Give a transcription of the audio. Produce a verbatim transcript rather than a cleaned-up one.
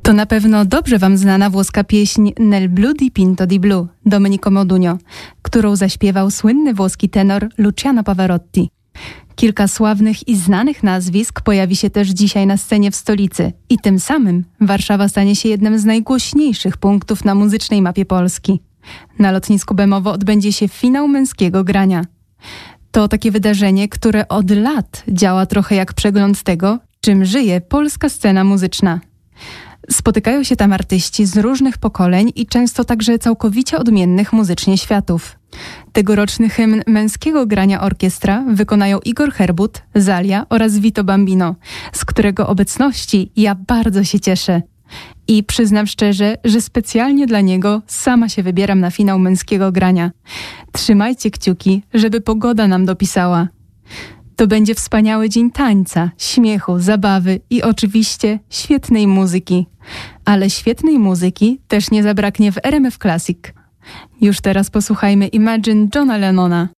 To na pewno dobrze wam znana włoska pieśń Nel blu dipinto di blu Domenico Modugno, którą zaśpiewał słynny włoski tenor Luciano Pavarotti. Kilka sławnych i znanych nazwisk pojawi się też dzisiaj na scenie w stolicy i tym samym Warszawa stanie się jednym z najgłośniejszych punktów na muzycznej mapie Polski. Na lotnisku Bemowo odbędzie się finał męskiego grania. To takie wydarzenie, które od lat działa trochę jak przegląd tego, czym żyje polska scena muzyczna. Spotykają się tam artyści z różnych pokoleń i często także całkowicie odmiennych muzycznie światów. Tegoroczny hymn męskiego grania orkiestra wykonają Igor Herbut, Zalia oraz Vito Bambino, z którego obecności ja bardzo się cieszę. I przyznam szczerze, że specjalnie dla niego sama się wybieram na finał męskiego grania. Trzymajcie kciuki, żeby pogoda nam dopisała. To będzie wspaniały dzień tańca, śmiechu, zabawy i oczywiście świetnej muzyki. Ale świetnej muzyki też nie zabraknie w R M F Classic. Już teraz posłuchajmy Imagine Johna Lennona.